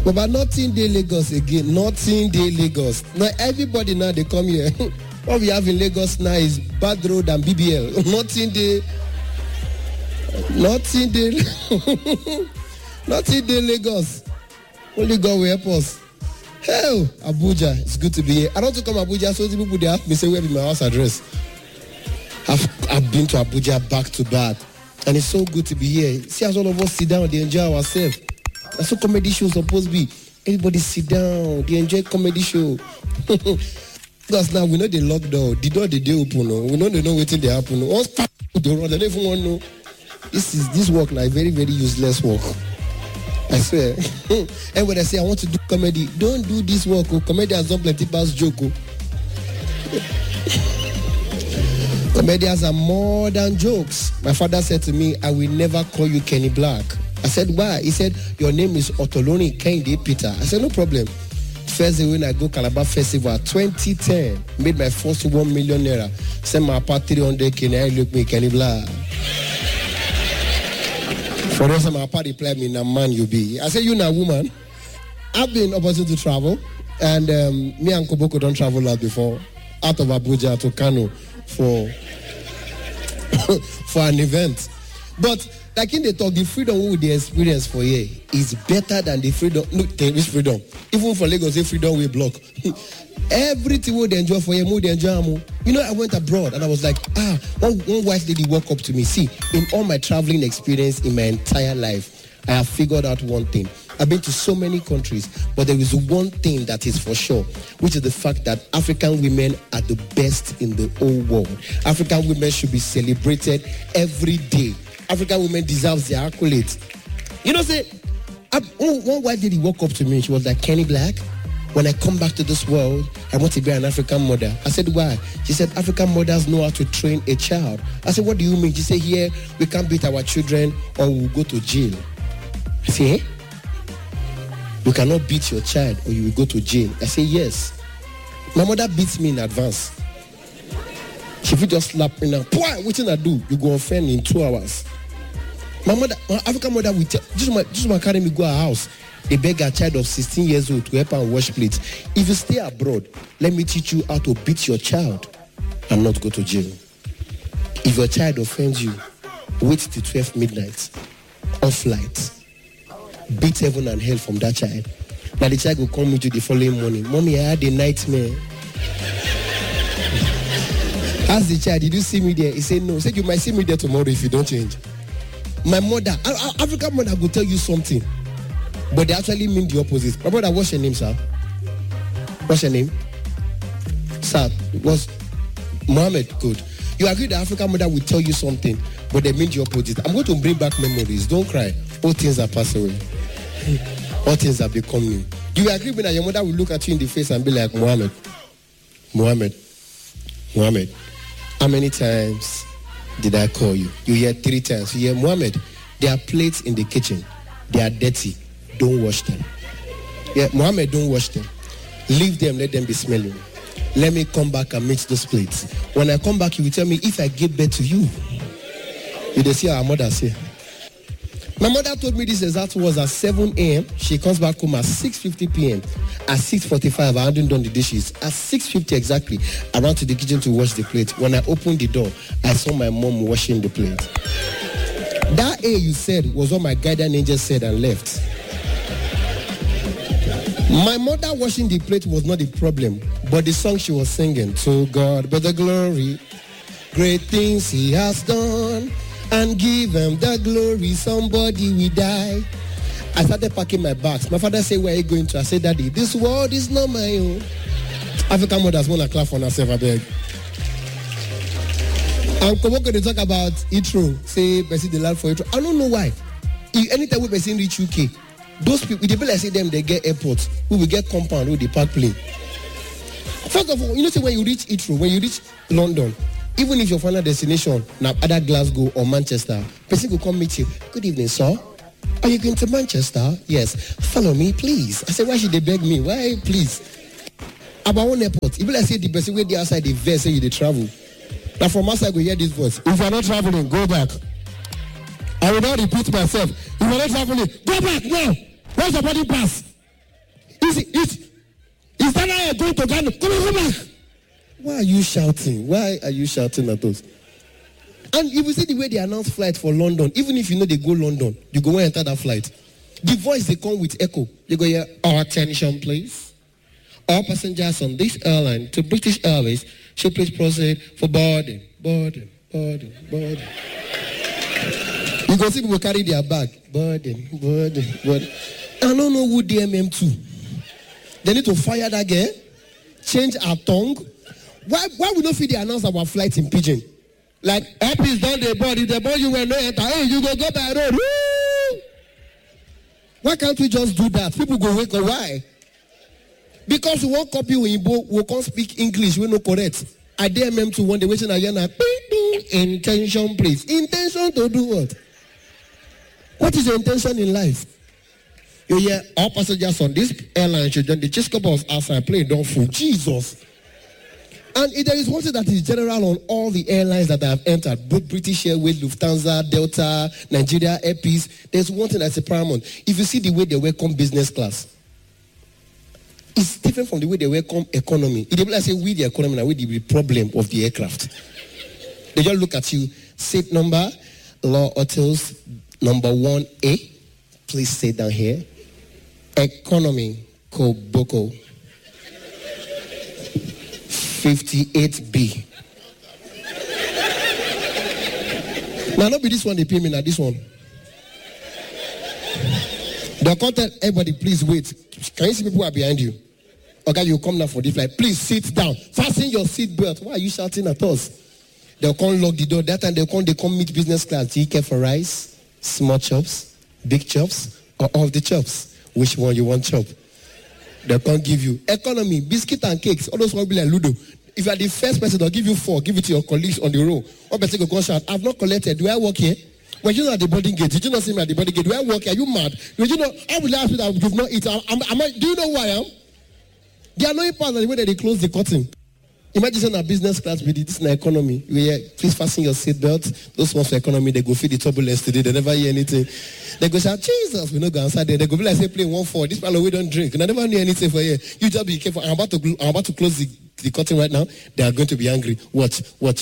But nothing dey Lagos again. Nothing dey Lagos. Now everybody now they come here. What we have in Lagos now is bad road and BBL. Nothing dey. Nothing dey Lagos. Only God will help us. Hell, Abuja, it's good to be here. I don't want to come Abuja, so the people they ask me say where be my house address. I've been to Abuja back to back, and it's so good to be here. See as all of us sit down, they enjoy ourselves. That's what comedy show supposed to be. Everybody sit down, they enjoy comedy show. Because now we know the lockdown, the door they open. No? We know they know waiting they happen. No? Once they run, they don't even want to know. This work now, very, very useless work. I swear. And when I say I want to do comedy, don't do this work. Oh. Comedians don't plenty past joke. Oh. Comedians are more than jokes. My father said to me, I will never call you Kenny Black. I said, why? He said, your name is Otoloni Kehinde Peter. I said, no problem. First day when I go Calabar Festival 2010, made my first 1 million naira. Send my part 300k, now look me Kenny Black. For those my part reply me, na man you be. I say, you na woman. I've been opposite to travel, and me and Koboko don't travel out before. Out of Abuja to Kano for an event. But like in the talk, the freedom we the experience for here is better than the freedom. No, this freedom. Even for Lagos, the freedom we block. Everything we enjoy for here, we enjoy more. You know, I went abroad and I was like, one white lady walked up to me. See, in all my traveling experience in my entire life, I have figured out one thing. I've been to so many countries, but there is one thing that is for sure, which is the fact that African women are the best in the whole world. African women should be celebrated every day. African women deserve their accolades. You know, say, one white lady walked up to me. She was like, Kenny Black, when I come back to this world, I want to be an African mother. I said, why? She said, African mothers know how to train a child. I said, what do you mean? She said, here, we can't beat our children or we'll go to jail. I said, you cannot beat your child or you will go to jail. I say, yes. My mother beats me in advance. She will just slap me now. What did I do? You go offend in 2 hours. My African mother will tell, just my carry me go to her house. They beg a child of 16 years old to help her wash plates. If you stay abroad, let me teach you how to beat your child and not go to jail. If your child offends you, wait till 12 midnight. Off light. Beat heaven and hell from that child. Now the child will come into the following morning. Mommy, I had a nightmare. Ask the child, did you see me there? He said no. He said you might see me there tomorrow if you don't change. My mother, African mother will tell you something, but they actually mean the opposite. My brother, what's your name, sir? What's your name? Sir, what's Mohammed? Good. You agree the African mother will tell you something, but they mean the opposite. I'm going to bring back memories. Don't cry. All things are passed away. All things are becoming. Do you agree with that your mother will look at you in the face and be like, Mohammed, how many times did I call you? You hear 3 times. You hear, Mohammed, there are plates in the kitchen. They are dirty. Don't wash them. Yeah, Mohammed, don't wash them. Leave them, let them be smelling. Let me come back and mix those plates. When I come back, you will tell me if I give birth to you. You will see our mother say. My mother told me this exact was at 7 a.m. She comes back home at 6:50 p.m. At 6:45, I hadn't done the dishes. At 6:50 exactly, I ran to the kitchen to wash the plate. When I opened the door, I saw my mom washing the plate. That A you said was what my guardian angel said and left. My mother washing the plate was not the problem, but the song she was singing, to God be the glory, great things he has done, and give him the glory, somebody will die. I started packing my bags. My father said, where are you going to? I said, Daddy, this world is not my own. African mothers want to clap for herself, I beg. And Koboko, they talk about Itro, say, Bessie the land for Itro. I don't know why. Anytime we Bessie reach UK, those people, the people I see them, they get airports, who will get compound, who they park plane. First of all, you know, say when you reach Heathrow, when you reach London, even if your final destination now either Glasgow or Manchester, person will come meet you. Good evening, sir. Are you going to Manchester? Yes. Follow me, please. I said, why should they beg me? Why, please? About one airport, if I say the person wait there outside the vest, say you they travel. Now from outside, we hear this voice. If you're not traveling, go back. I will not repeat myself. If you're not traveling, go back now. Where's your body pass? Is that how you're going to Ghana? Come back. Why are you shouting? Why are you shouting at us? And if you see the way they announce flight for London, even if you know they go London, you go and enter that flight. The voice they come with echo. You go here, attention please. All passengers on this airline to British Airways should please proceed for boarding. You go see people carry their bag. Boarding. I don't know who DMM to. They need to fire that girl, change our tongue. Why we don't feel they announce our flight in Pidgin? Like, help is done the board. If the board you will not enter, hey, you go by road. Woo! Why can't we just do that? People go wake up. Why? Because we won't copy Igbo, we can't speak English, we no correct. I DMM to one day waiting again. Intention, please. Intention to do what? What is your intention in life? You hear all passengers on this airline should join the Chisco bus outside plane, don't fool. Jesus. And if there is one thing that is general on all the airlines that I have entered, both British Airways, Lufthansa, Delta, Nigeria, Air Peace, there's one thing that's a paramount. If you see the way they welcome business class, it's different from the way they welcome economy. If they say we the economy, now we the problem of the aircraft. They just look at you, seat number, Law Hotels, number 1A. Please sit down here. Economy, Koboko. 58B. Now, not be this one they pay me, now this one. They'll contact everybody, please wait. Can you see people who are behind you? Okay, you come now for this flight. Please sit down. Fasten your seat belt. Why are you shouting at us? They'll come lock the door. That time they come meet business class. Do you care for rice, small chops, big chops, or all the chops? Which one you want chop? They can't give you. Economy, biscuit and cakes. All those will be like Ludo. If you are the first person, they'll give you 4. Give it to your colleagues on the row. One person will go shout, I've not collected. Do I work here? Well, you know at the boarding gate. Did you not see me at the boarding gate? Do I work here? Are you mad? Did you know? I will ask you that you've not eaten. Do you know who I am? The annoying part is the way that they close the curtain. Imagine saying a business class with this in the economy. Please fasten your seatbelt. Those ones for economy, they go feel the turbulence today. They never hear anything. They go shout, Jesus, we don't go outside there. They go be like, say, play 1-4. This fellow, we don't drink. And I never knew anything for here. You just be careful. I'm about to close the curtain right now. They are going to be angry. Watch.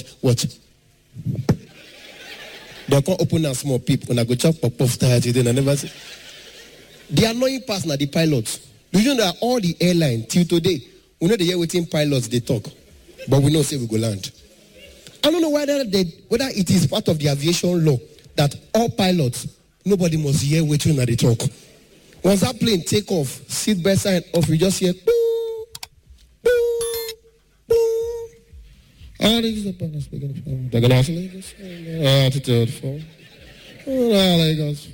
They can't open a small peep. When I go chop pop style today, I never see. The annoying part now, the pilots. Do you know that all the airline till today, we know the air waiting pilots, they talk. But we know say we go land. I don't know whether it is part of the aviation law that all pilots, nobody must hear waiting at the talk. Once that plane take off, seatbelt sign off, you just hear boom, boom, boom. This is the pilot speaking from the Lagos altitude for Lagos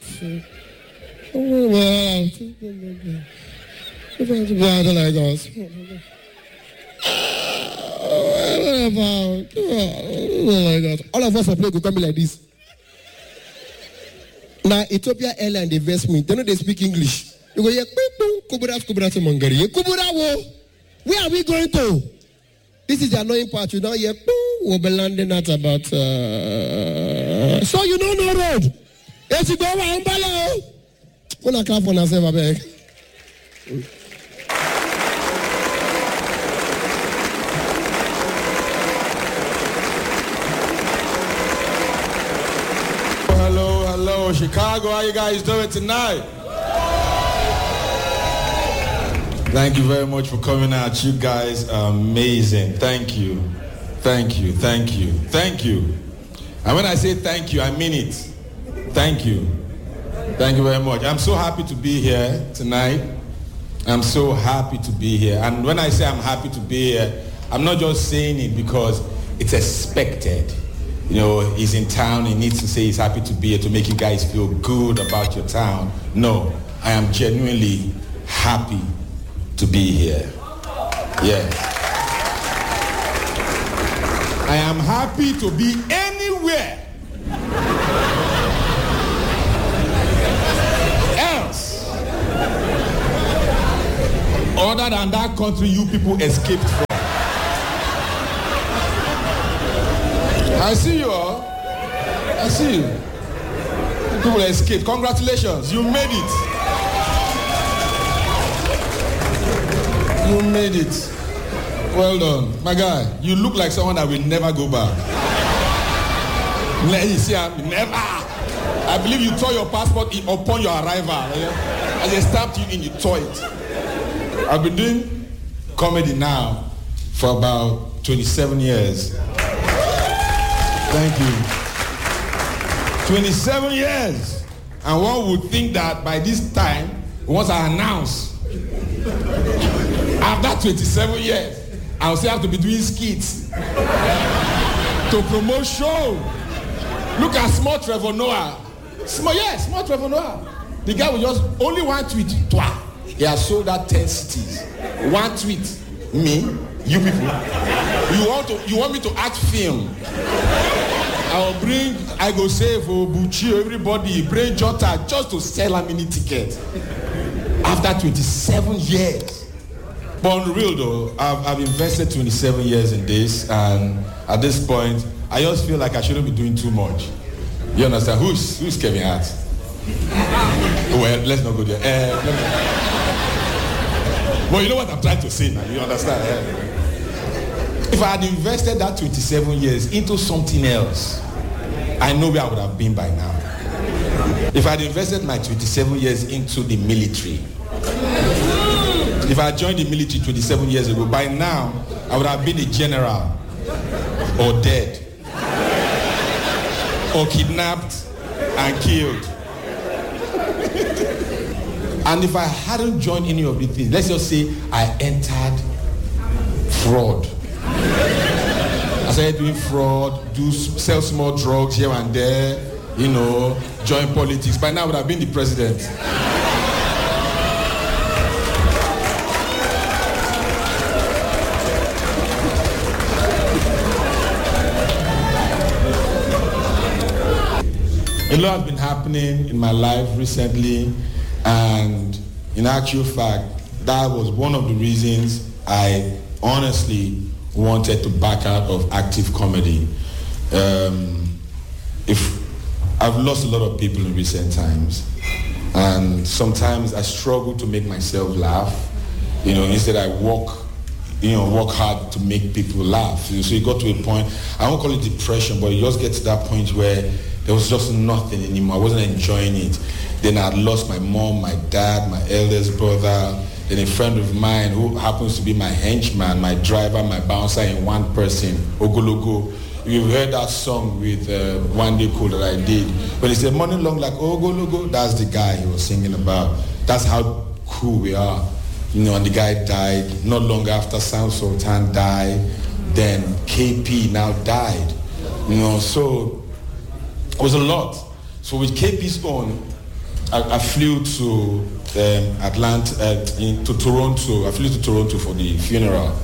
all of us are playing come like this. Now Ethiopia Airline they vest me. They know they speak English. You go here, Kubura to Mongari. Where are we going to? This is the annoying part. You know here, we'll be landing at about. So you don't know road. Yes, you go over Umbala. When I clap on myself, I beg. Hello, Chicago. How you guys doing tonight? Thank you very much for coming out. You guys are amazing. Thank you. And when I say thank you, I mean it. Thank you. Thank you very much. I'm so happy to be here tonight. I'm so happy to be here. And when I say I'm happy to be here, I'm not just saying it because it's expected. You know, he's in town, he needs to say he's happy to be here to make you guys feel good about your town. No, I am genuinely happy to be here. Yes. I am happy to be anywhere else other than that country you people escaped from. I see you all. I see you. People escaped. Congratulations. You made it. You made it. Well done. My guy, you look like someone that will never go back. Never. I believe you tore your passport upon your arrival. As they stamped you in, you tore it. I've been doing comedy now for about 27 years. Thank you. 27 years. And one would think that by this time, once I announce, after 27 years, I'll still have to be doing skits to promote show. Look at small Trevor Noah. Small Trevor Noah. The guy will just, only one tweet, twa. He has sold out 10 cities. One tweet. Me, you people. You want me to act film? I go save Bucci, everybody, bring Jota just to sell a mini ticket. After 27 years. But on the real though, I've invested 27 years in this, and at this point, I just feel like I shouldn't be doing too much. You understand? Who's Kevin Hart? Well, let's not go there. Well, you know what I'm trying to say now, you understand? If I had invested that 27 years into something else, I know where I would have been by now. If I had invested my 27 years into the military, if I had joined the military 27 years ago, by now, I would have been a general, or dead, or kidnapped and killed. And if I hadn't joined any of these things, let's just say I entered fraud. I started doing fraud, sell small drugs here and there, join politics. By now I would have been the president. A lot has been happening in my life recently, and in actual fact, that was one of the reasons I honestly wanted to back out of active comedy. If I've lost a lot of people in recent times, and sometimes I struggle to make myself laugh. Instead I work hard to make people laugh. So it got to a point, I won't call it depression, but it just gets to that point where there was just nothing anymore. I wasn't enjoying it. Then I had lost my mom, my dad, my eldest brother, then a friend of mine who happens to be my henchman, my driver, my bouncer in one person, Ogologo. You've heard that song with One Day Cool that I did. When he said, "Money long like Ogologo," that's the guy he was singing about. That's how cool we are. And the guy died. Not long after, Sam Sultan died. Then KP now died. So it was a lot. So with KP's own, I flew to Atlanta, to Toronto. I flew to Toronto for the funeral.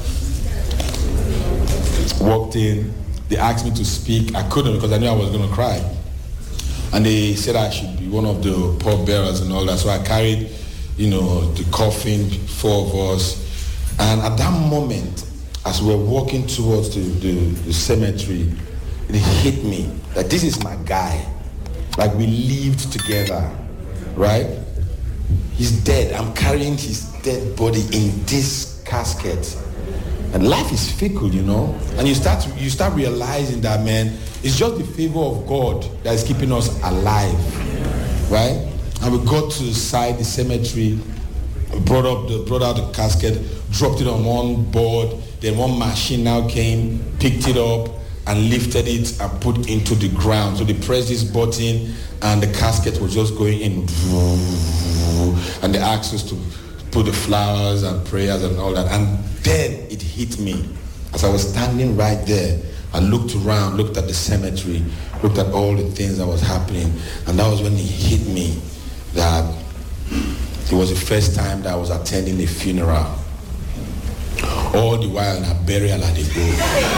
Walked in. They asked me to speak. I couldn't because I knew I was going to cry. And they said I should be one of the pallbearers and all that. So I carried, the coffin, 4 of us. And at that moment, as we were walking towards the cemetery, it hit me that this is my guy. Like we lived together, right? He's dead. I'm carrying his dead body in this casket. And life is fickle, And you start realizing that, man, it's just the favor of God that is keeping us alive, right? And we got to the side, the cemetery, brought out the casket, dropped it on one board. Then one machine now came, picked it up, and lifted it and put it into the ground. So they pressed this button, and the casket was just going in. And they asked us to put the flowers and prayers and all that. And then it hit me. As I was standing right there, I looked around, looked at the cemetery, looked at all the things that was happening. And that was when it hit me that it was the first time that I was attending a funeral. All the while in a burial at the grave.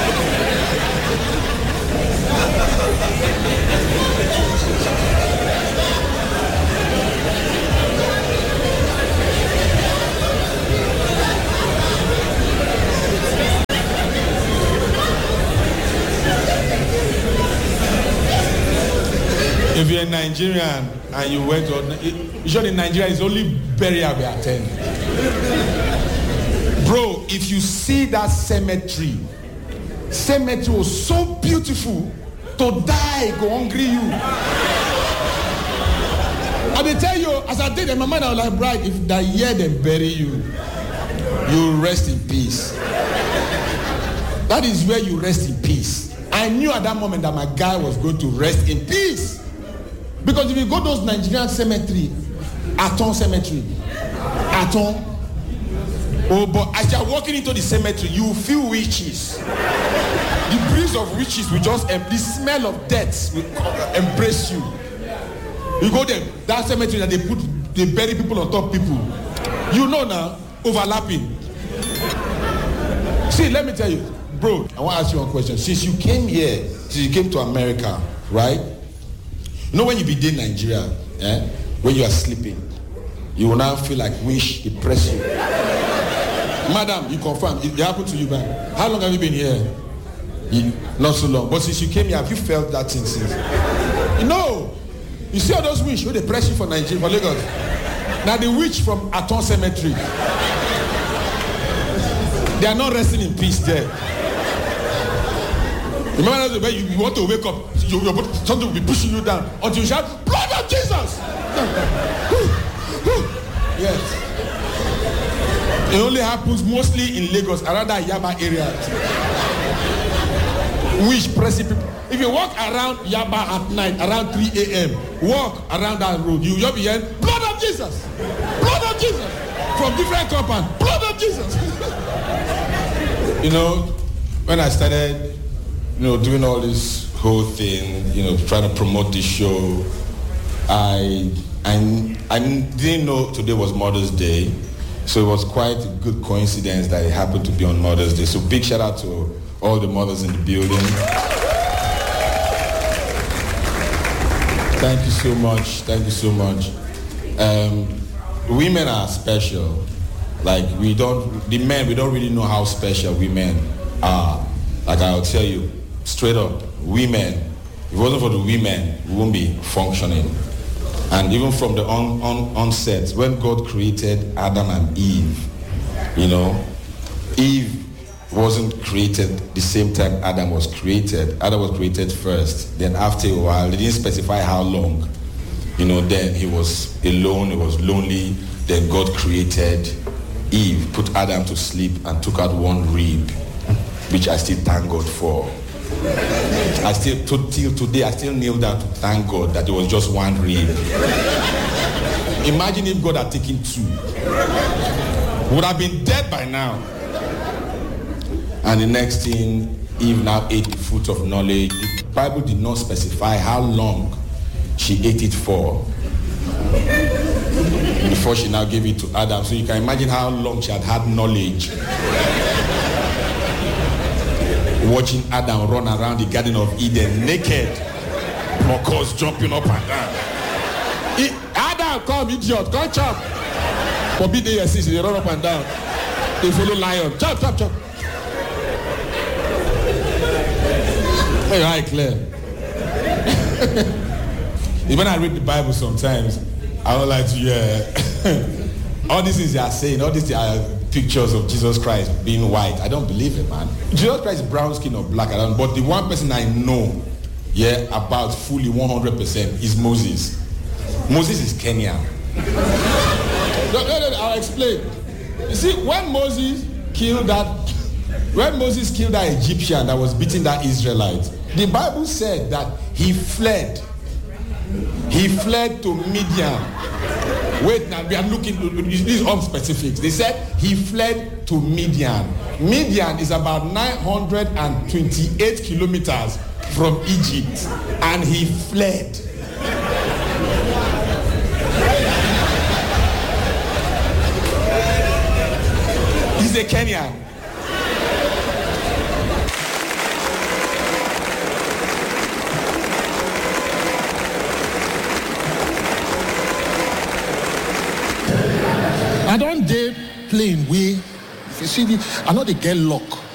If you're a Nigerian and you went on, usually in Nigeria it's only burial we attend. Bro, if you see that cemetery was so beautiful. To die, go hungry you. I will tell you, as I did in my mind, I was like, right, if that year they bury you, you rest in peace. That is where you rest in peace. I knew at that moment that my guy was going to rest in peace. Because if you go to those Nigerian cemetery, Aton cemetery, Aton, oh, but as you're walking into the cemetery, you feel witches. The breeze of witches will just, the smell of death will embrace you. You go there, that cemetery that they bury people on top people. You know now, overlapping. See, let me tell you, bro, I want to ask you one question. Since you came to America, right? You know when you be in Nigeria, when you are sleeping, you will now feel like wish depress you. Madam, you confirm, it happened to you, man. How long have you been here? Not so long. But since you came here, have you felt that thing since? No. You see all those wish, they press you for Nigeria, for Lagos. Now the witch from Aton Cemetery, they are not resting in peace there. Remember when you want to wake up, something will be pushing you down until you shout, blood of Jesus! Yes. It only happens mostly in Lagos, around that Yaba area. Which pressing people. If you walk around Yaba at night, around 3 a.m., walk around that road, you'll be hearing, blood of Jesus! Blood of Jesus! From different compounds, blood of Jesus! You know, when I started, doing all this whole thing, trying to promote this show, I didn't know today was Mother's Day. So it was quite a good coincidence that it happened to be on Mother's Day. So big shout out to all the mothers in the building. Thank you so much. Thank you so much. Women are special. Like we don't really know how special women are. Like I'll tell you straight up, women, if it wasn't for the women, we won't be functioning. And even from the onset, when God created Adam and Eve, Eve wasn't created the same time Adam was created. Adam was created first. Then after a while, they didn't specify how long. Then he was alone, he was lonely. Then God created Eve, put Adam to sleep and took out one rib, which I still thank God for. Till today, I still kneel down to thank God that it was just one rib. Imagine if God had taken two. Would have been dead by now. And the next thing, Eve now ate the fruit of knowledge. The Bible did not specify how long she ate it for before she now gave it to Adam. So you can imagine how long she had knowledge. Watching Adam run around the Garden of Eden naked, Mokos jumping up and down. Adam, come, idiot, come chop. Forbid the assist, they run up and down. They follow lion. Chop, chop, chop. Hey, right, Claire. When I read the Bible sometimes, I don't like to, all these things they are saying, all these are pictures of Jesus Christ being white. I don't believe it, man. Jesus Christ is brown skin or black, but the one person I know, about fully 100% is Moses. Moses is Kenyan. No, I'll explain. You see, when Moses killed that Egyptian that was beating that Israelite, the Bible said that he fled. He fled to Midian. Wait, now we are looking, these are specifics. They said he fled to Midian. Midian is about 928 kilometers from Egypt, and he fled. He's a Kenyan. I don't dare playing way. If you see me, I know they get luck.